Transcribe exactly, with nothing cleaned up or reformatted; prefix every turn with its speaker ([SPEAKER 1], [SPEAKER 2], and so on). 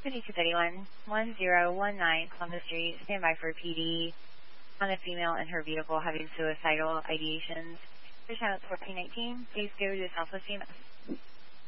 [SPEAKER 1] two thirty-one, one zero one nine Columbus Street. Stand by for P D on a female in her vehicle having suicidal ideations. Fish out fourteen eighteen. Please go to Southwest E M S.